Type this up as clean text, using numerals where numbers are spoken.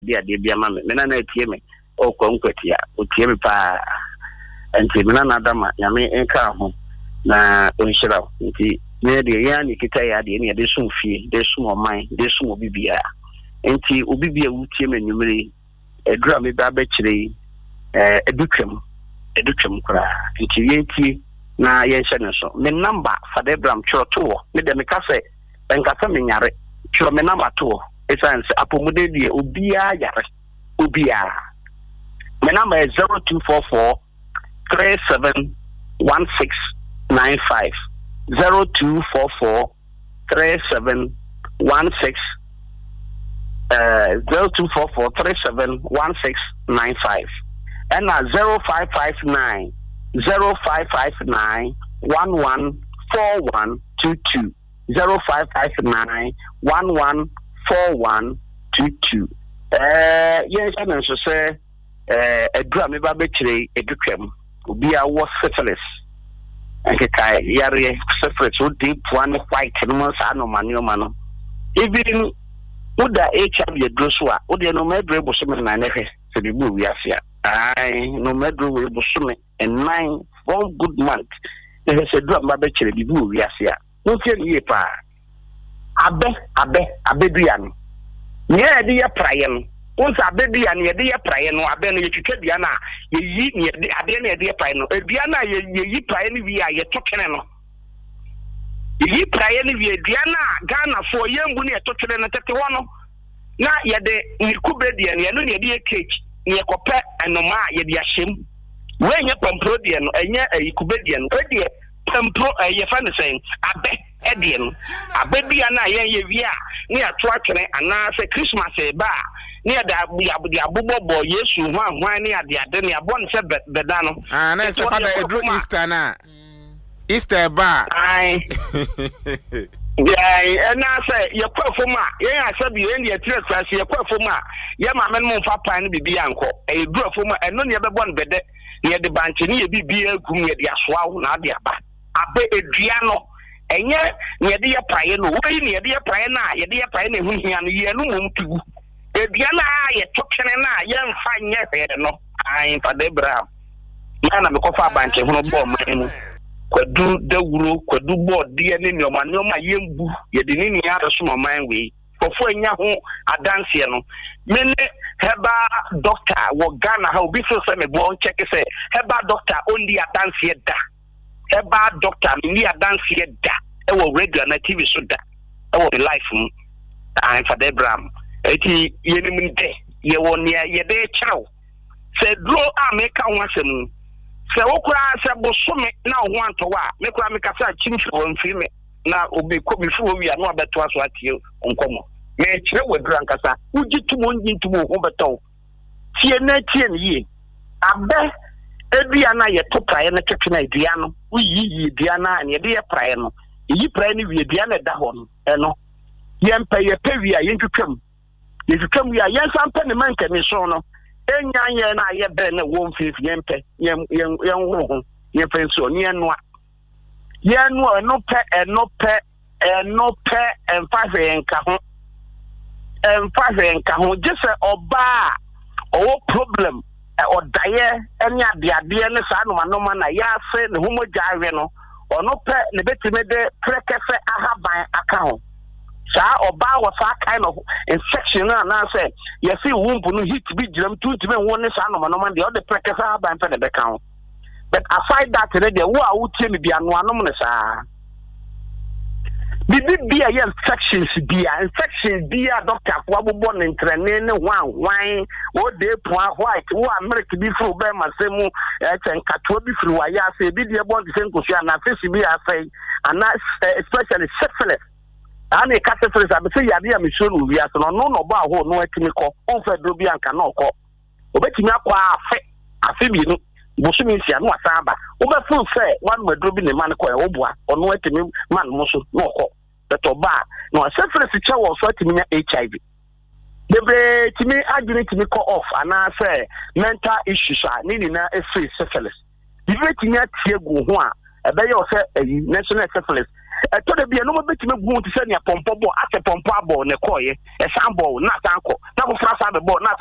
dia de bia ma me na na tie me o kwa nkwatia o tie me pa enti me na adama nyame enka ho na onhyira nti ne de ya ni kita ya de ne de sum fie de sum oman de sum obibia enti obibia wutie me nwumre edura me ba ba kire edutwam kra nti yenti na yenhye ne so me number for the bram choto me de me ka se enkasa me nyare chiro me number to essence apomude die obia yare obia me number is 0244 371695 0244 3716 0244 371695 and 0559 0559 114122 0559 114122 yes I know so say edura me ba bekire edutwam obi a wo syphilis and kai yare syphilis wo deep one white no sa no manioma no even uda HIV edroso a ode no medre bo so me na nehe se bi bu wiase ai no medre we bo so me and 9 1 good month they say edura me ba bekire bi bu wiase a no tie ye pa abe duan nye de ye praye no once abe duan ye de ye praye no abe no ye twetwa duan a ye yi ne de ade na ye de praye no duan a ye yi praye no wi a ye tokene no yi praye no wi duan a Ghana fo ye mbu ne ye tokene no tete ho no na ye de ni kube duan ye no ne de ye cake ne ye kope enoma ye de ahyem we nye pampro duan no enye kube duan no de pampro ye fa ne sen abe edien abebia na ye wi a ne ato atwene ana se Christmas e ba ne da abobo Yesu hwan ne ade ne abon se beda no na se fa da edro Easter na Easter ba ai ya na se ye kwafoma ye asabi ye ne tire klase ye kwafoma ye ma men mo fa pan bibi anko e dro afoma eno ne bebo no bede ne de banche ne ye bibi agum ye de asoawo na ade aba abe edua no enye ne de ye praye no wo yi ne de ye praye na ye de ye praye na hu hia no ye no mom tugu edua na ye tokene na ye mfa nye hwede no ai pa de bra na me ko fa banche hu no bo man mu kwadu dawuro kwadu bo de ne nyoma nyoma yembu ye de ni ya so man we ofo anya ho adanse no mene heba doctor wo Ghana ha obi so se me bo check say heba doctor only adanse da heba doctor ni adanse da e wo radio na TV so da e wo life mu an fa de bram eti yenim de ye wo ne ye de chaw se dro a me ka ho asem se wo kura se bo so me na ho antowa me kura me ka sa chimfi wo mfi me na obi ko bi fu wi anu abeto aso atie onkomo me kire wadura nkasa uji tumo nji tumo ho beto tie na tie ne yi abe edua na ye to praye na twetwe na edua no uyi edua na ne de ye praye no yi praye ni wi edua na da ho no eno ye mpa ye pe wi a ye twetwam wi a ye sampa ne manka ne so no enya ye na ye be na wo mfi ye mpe ye ho ye penso ni eno eno pe emfa nka ho just oba o problem odaye enya ade ne sa no na ya se ne homo jawe no ono pe ne betime de prekese ahaban aka ho sa oba was a kind of infection na say you see womb no heat bi jiram tuntime won ne sa no de o de prekese ahaban pe ne be ka ho but aside that the wo a wutie me bia no anom ne sa bibi bia ye infections bia doctor ko abobọ ne ntrene ne wan o de point white wo America bi fru be masemu nkatwa bi fru wa ya se bi de bon de nkosu na fesi bi afai ana especially syphilis ana ka syphilis abi se yade ya mesuo no wi aso no ba ho no atimi ko on fa dro bi anka na okọ obetimi akwa afi bi no bosumi sia no asaba wo be fun fe wan madro bi ne man ko e oboa ono atimi man mo so no okọ betoba no syphilis cha wo so atimi nya HIV debre timi adwene timi ko off ana say mental issues a ni na free syphilis debre timi atie gu ho a ebe ye o say national syphilis to de bia no mo betime gu ti se ne pompo bo ase pompo abo ne koye e san bo na san ko na ko fra sa be bo na